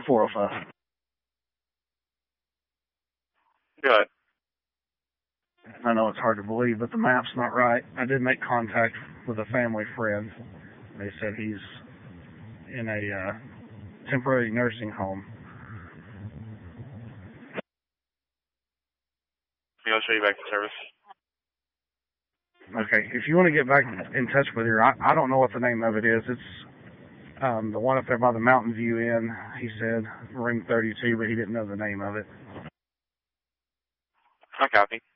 405. Good. I know it's hard to believe, but the map's not right. I did make contact with a family friend. They said he's in a temporary nursing home. I'll show you back to service. Okay, if you want to get back in touch with her, I don't know what the name of it is. It's the one up there by the Mountain View Inn. He said room 32, but he didn't know the name of it. I copy.